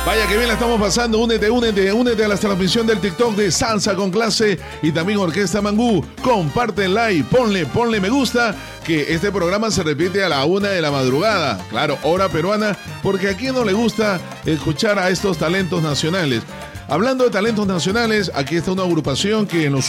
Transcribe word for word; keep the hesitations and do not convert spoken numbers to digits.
Vaya que bien la estamos pasando. Únete, únete, únete a la transmisión del TikTok de Salsa con Clase y también Orquesta Mangú. Comparte like, ponle, ponle me gusta, que este programa se repite a la una de la madrugada. Claro, hora peruana, porque a quién no le gusta escuchar a estos talentos nacionales. Hablando de talentos nacionales, aquí está una agrupación que en los